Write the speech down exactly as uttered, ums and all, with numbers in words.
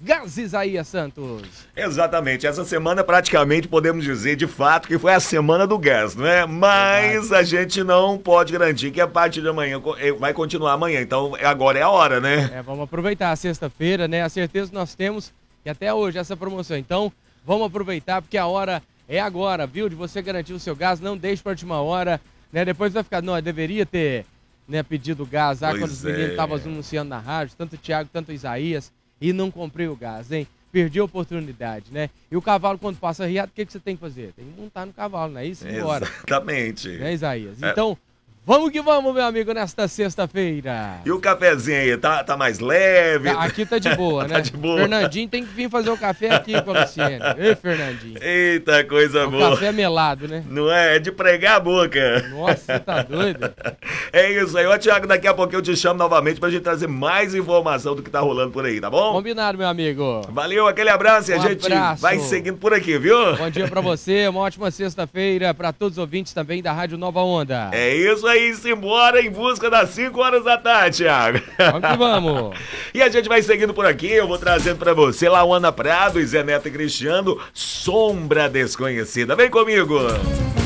Gás Isaías Santos. Exatamente, essa semana praticamente podemos dizer de fato que foi a semana do gás, não é? Mas Verdade. A gente não pode garantir que a partir de amanhã vai continuar amanhã, então agora é a hora, né? É, vamos aproveitar a sexta-feira, né? A certeza que nós temos que até hoje essa promoção, então vamos aproveitar porque a hora é agora, viu? De você garantir o seu gás, não deixe para a última hora, né? Depois vai ficar, não, eu deveria ter, né, pedido gás lá quando os meninos estavam anunciando na rádio, tanto o Thiago, tanto o Isaías, e não comprei o gás, hein? Perdi a oportunidade, né? E o cavalo, quando passa riado, o que, que você tem que fazer? Tem que montar no cavalo, não é isso? Embora. Exatamente. Né, Isaías? Então, vamos que vamos, meu amigo, nesta sexta-feira. E o cafezinho aí, tá, tá mais leve? Tá, aqui tá de boa, né? Tá de boa. Fernandinho tem que vir fazer o café aqui com a Luciene. Ei, Fernandinho. Eita, coisa o boa. O café melado, né? Não é? É de pregar a boca. Nossa, você tá doido? É isso aí. Ô, Thiago, daqui a pouco eu te chamo novamente pra gente trazer mais informação do que tá rolando por aí, tá bom? Combinado, meu amigo. Valeu, aquele abraço e um a gente abraço. vai seguindo por aqui, viu? Bom dia pra você, uma ótima sexta-feira pra todos os ouvintes também da Rádio Nova Onda. É isso aí, simbora em busca das cinco horas da tarde, Thiago. Vamos que vamos. E a gente vai seguindo por aqui, eu vou trazendo pra você Lauana Prado e Zé Neto e Cristiano, Sombra Desconhecida. Vem comigo.